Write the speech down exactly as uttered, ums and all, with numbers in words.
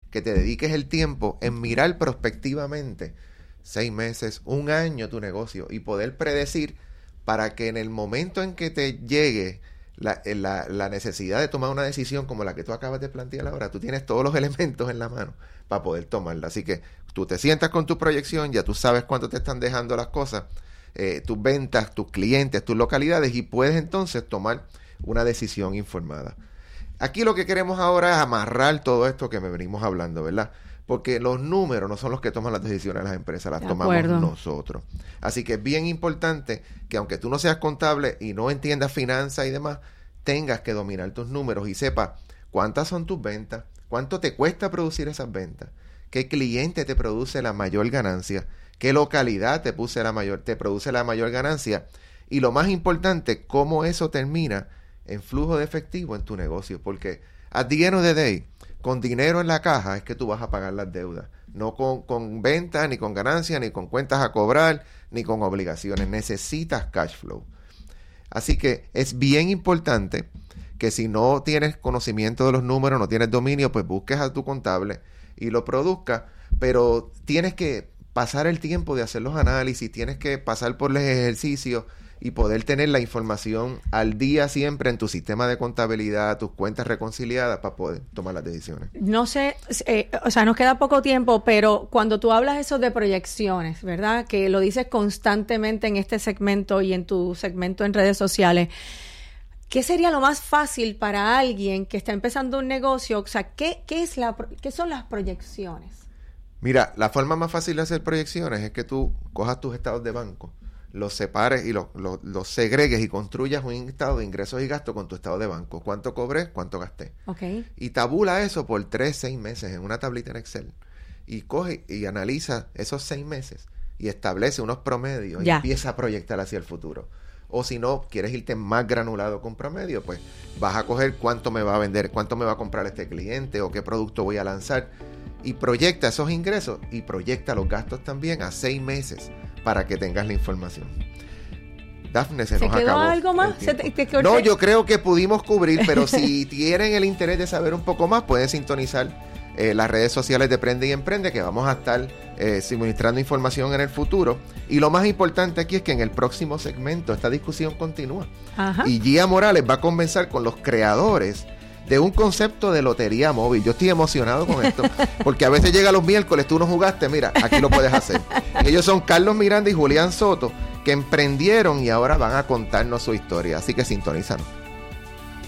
que te dediques el tiempo en mirar prospectivamente seis meses, un año tu negocio y poder predecir para que en el momento en que te llegue la, la, la necesidad de tomar una decisión como la que tú acabas de plantear ahora, tú tienes todos los elementos en la mano para poder tomarla. Así que tú te sientas con tu proyección, ya tú sabes cuánto te están dejando las cosas, eh, tus ventas, tus clientes, tus localidades, y puedes entonces tomar una decisión informada. Aquí lo que queremos ahora es amarrar todo esto que me venimos hablando, ¿verdad? Porque los números no son los que toman las decisiones de las empresas, las tomamos nosotros. Así que es bien importante que aunque tú no seas contable y no entiendas finanzas y demás, tengas que dominar tus números y sepas cuántas son tus ventas, cuánto te cuesta producir esas ventas, qué cliente te produce la mayor ganancia, qué localidad te, puse la mayor, te produce la mayor ganancia, y lo más importante, cómo eso termina en flujo de efectivo en tu negocio. Porque at the end of the day, con dinero en la caja es que tú vas a pagar las deudas, no con, con ventas, ni con ganancias, ni con cuentas a cobrar, ni con obligaciones. Necesitas cash flow. Así que es bien importante que si no tienes conocimiento de los números, no tienes dominio, pues busques a tu contable y lo produzcas, pero tienes que pasar el tiempo de hacer los análisis, tienes que pasar por los ejercicios y poder tener la información al día siempre en tu sistema de contabilidad, tus cuentas reconciliadas para poder tomar las decisiones. No sé, eh, o sea, nos queda poco tiempo, pero cuando tú hablas eso de proyecciones, ¿verdad? Que lo dices constantemente en este segmento y en tu segmento en redes sociales, ¿qué sería lo más fácil para alguien que está empezando un negocio? O sea, ¿qué, qué, es la, qué son las proyecciones? Mira, la forma más fácil de hacer proyecciones es que tú cojas tus estados de banco, los separes y los, los, los segregues y construyas un estado de ingresos y gastos con tu estado de banco. ¿Cuánto cobré? ¿Cuánto gasté? Okay. Y tabula eso por tres, seis meses en una tablita en Excel. Y coge y analiza esos seis meses y establece unos promedios ya. Y empieza a proyectar hacia el futuro. O si no, quieres irte más granulado con promedio, pues vas a coger cuánto me va a vender, cuánto me va a comprar este cliente o qué producto voy a lanzar. Y proyecta esos ingresos y proyecta los gastos también a seis meses para que tengas la información. Dafne, se, se nos quedó acabó algo más? ¿Se te, te no, yo creo que pudimos cubrir, pero si tienen el interés de saber un poco más, pueden sintonizar eh, las redes sociales de Prende y Emprende, que vamos a estar eh, suministrando información en el futuro. Y lo más importante aquí es que en el próximo segmento esta discusión continúa. Ajá. Y Gia Morales va a conversar con los creadores de un concepto de lotería móvil. Yo estoy emocionado con esto, porque a veces llega los miércoles, tú no jugaste, mira, aquí lo puedes hacer. Y ellos son Carlos Miranda y Julián Soto, que emprendieron y ahora van a contarnos su historia. Así que sintonízanos.